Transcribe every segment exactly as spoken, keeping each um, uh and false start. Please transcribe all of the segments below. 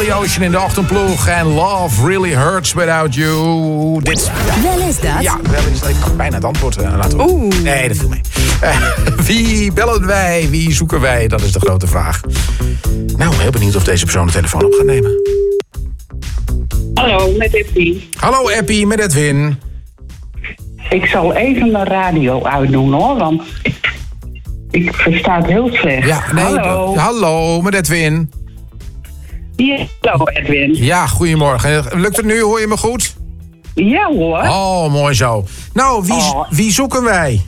Billy Ocean in de ochtendploeg. En Love Really Hurts Without You. Dit. Wel is dat? Ja, wel is dat. Ik kan bijna het antwoord uh, laten horen. Oeh. Nee, dat viel mee. Uh, wie bellen wij? Wie zoeken wij? Dat is de grote vraag. Nou, heel benieuwd of deze persoon de telefoon op gaat nemen. Hallo, met Eppie. Hallo Eppie, met Edwin. Ik zal even de radio uitdoen hoor, want ik versta het heel slecht. Ja, nee, hallo. Hallo, met Edwin. Ja, hallo Edwin. Ja, goedemorgen. Lukt het nu? Hoor je me goed? Ja hoor. Oh, mooi zo. Nou, wie, Oh. wie zoeken wij?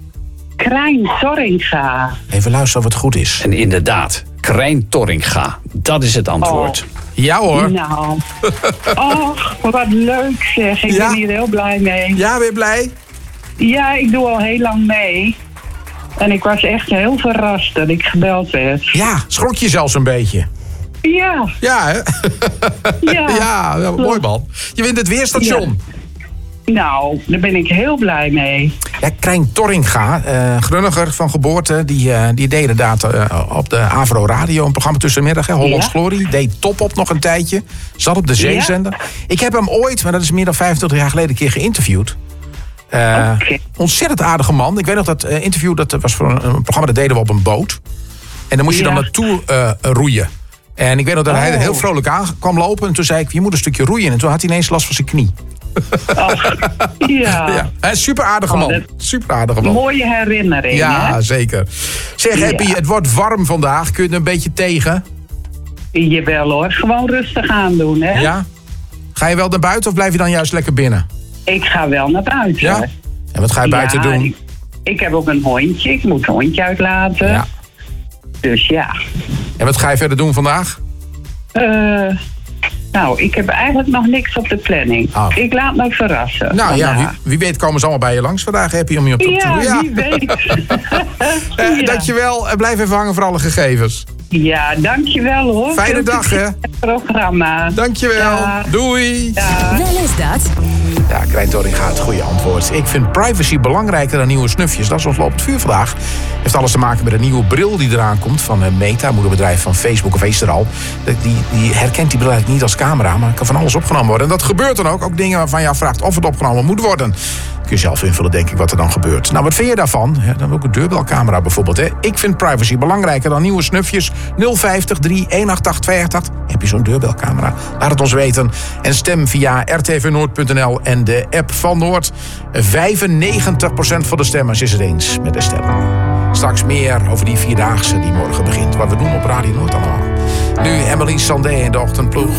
Krijn Torringa. Even luisteren of het goed is. En inderdaad, Krijn Torringa. Dat is het antwoord. Ja hoor. Nou, och, wat leuk zeg. Ik Ja. ben hier heel blij mee. Ja, weer blij? Ja, ik doe al heel lang mee. En ik was echt heel verrast dat ik gebeld werd. Ja, schrok je zelfs een beetje. Ja, Ja, hè? ja. Ja, ja, mooi man. Je wint het weerstation. Nou, daar ben ik heel blij mee. Ja, Krijn Torringa, uh, Grunniger van geboorte, die, uh, die deed inderdaad uh, op de Avro Radio een programma tussenmiddag, hè, Hollands Ja. Glory. Deed Top Op nog een tijdje. Zat op de zeezender. Ja. Ik heb hem ooit, maar dat is meer dan vijfentwintig jaar geleden, een keer geïnterviewd. Uh, Okay. Ontzettend aardige man. Ik weet nog dat uh, interview, dat was voor een, een programma, dat deden we op een boot. En dan moest je Ja. dan naartoe uh, roeien. En ik weet nog dat Oh. hij er heel vrolijk aan kwam lopen. En toen zei ik, je moet een stukje roeien. En toen had hij ineens last van zijn knie. Ach, ja. Ja, een super aardige Oh, man. dat- Super aardige man. Mooie herinnering, Ja, hè? zeker. Zeg, Ja. Happy, het wordt warm vandaag. Kun je het een beetje tegen? Jawel hoor, gewoon rustig aandoen, hè? Ja? Ga je wel naar buiten of blijf je dan juist lekker binnen? Ik ga wel naar buiten. Ja? En wat ga je buiten Ja, doen? Ik, ik heb ook een hondje, ik moet een hondje uitlaten. Ja. Dus ja. En wat ga je verder doen vandaag? Eh, nou, ik heb eigenlijk nog niks op de planning. Oh. Ik laat me verrassen. Nou ja, wie, vandaag. wie weet komen ze allemaal bij je langs vandaag, Happy, om je op te Ja, doen. wie weet. Eh, Ja. Dankjewel en blijf even hangen voor alle gegevens. Ja, dankjewel hoor. Fijne Veel dag, succes hè? met het programma. Dankjewel. Ja. Doei. Ja. Wel is dat? Ja, Krijn Torringa, het goede antwoord. Ik vind privacy belangrijker dan nieuwe snufjes. Dat is ons lopend vuur vandaag. Heeft alles te maken met een nieuwe bril die eraan komt van Meta, moederbedrijf van Facebook of is er al. Die, die herkent die bril eigenlijk niet als camera, maar kan van alles opgenomen worden. En dat gebeurt dan ook. Ook dingen waarvan je afvraagt of het opgenomen moet worden. Kun je zelf invullen, denk ik, wat er dan gebeurt. Nou, wat vind je daarvan? Ja, dan heb ik ook een deurbelcamera bijvoorbeeld. Hè. Ik vind privacy belangrijker dan nieuwe snufjes. nul vijftig drie eenenachttachtig tweeënachttachtig. Heb je zo'n deurbelcamera? Laat het ons weten. En stem via r t v noord punt n l en de app van Noord. vijfennegentig procent van de stemmers is het eens met de stem. Straks meer over die vierdaagse die morgen begint. Wat we doen op Radio Noord allemaal. Nu Emily Sandé in de ochtendploeg.